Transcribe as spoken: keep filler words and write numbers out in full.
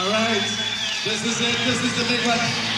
All right. This is it. This is the big one.